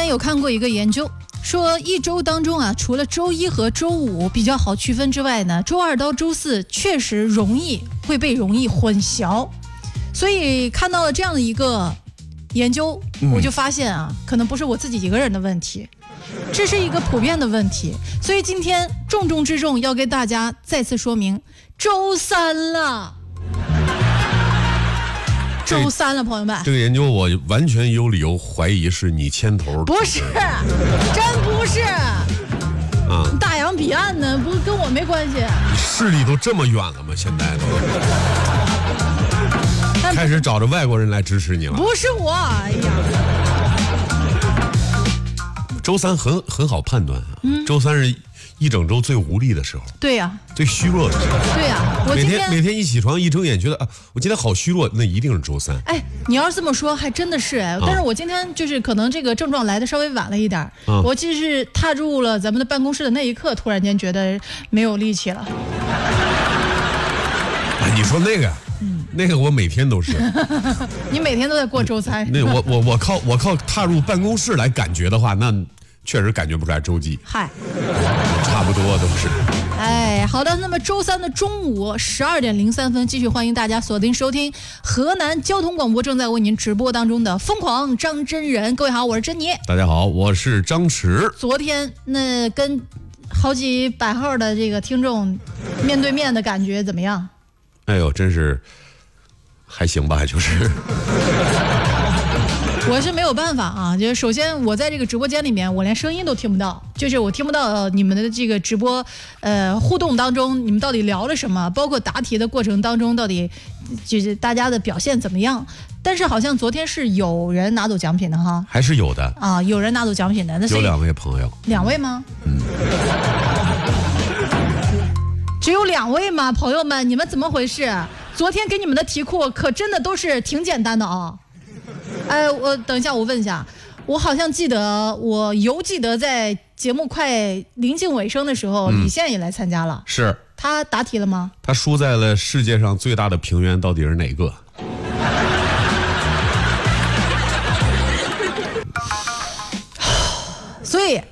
前有看过一个研究，说一周当中啊，除了周一和周五比较好区分之外呢，周二到周四确实会被混淆。所以看到了这样的一个研究，我就发现啊，可能不是我自己一个人的问题，这是一个普遍的问题。所以今天重中之重要给大家再次说明，周三了。周三了，朋友们。 这个研究我完全有理由怀疑是你牵头。 不是，真不是。啊，大洋彼岸呢，不跟我没关系。 你势力都这么远了吗？现在都开始找着外国人来支持你了。 不是我，哎呀。 周三很好判断啊。周三是一整周最无力的时候。 对呀。 最虚弱的时候。 对呀。我每天一起床一睁眼觉得啊，我今天好虚弱，那一定是周三。 哎，你要是这么说还真的是哎，但是我今天就是可能这个症状来的稍微晚了一点。我就是踏入了咱们的办公室的那一刻，突然间觉得没有力气了。 哎，你说那个。那个我每天都是。 你每天都在过周三。 那我靠踏入办公室来感觉的话，那确实感觉不出来周几。 嗨， 差不多都是。 哎，好的，那么周三的中午12:03，继续欢迎大家锁定收听河南交通广播正在为您直播当中的疯狂张真人。各位好，我是珍妮。 大家好，我是张弛。 昨天那跟好几百号的这个听众面对面的感觉怎么样？ 哎呦，真是还行吧，就是。 我是没有办法啊，就是首先我在这个直播间里面，我连声音都听不到，就是我听不到你们的这个直播互动当中你们到底聊了什么，包括答题的过程当中到底就是大家的表现怎么样。但是好像昨天是有人拿走奖品的哈， 还是有的啊，有人拿走奖品的。那有2位朋友。 2位吗？只有2位吗？朋友们，你们怎么回事？昨天给你们的题库可真的都是挺简单的啊。我等一下，我问一下，我好像记得，我犹记得在节目快临近尾声的时候，李现也来参加了。 是。 他答题了吗？ 他输在了世界上最大的平原到底是哪个？ 所以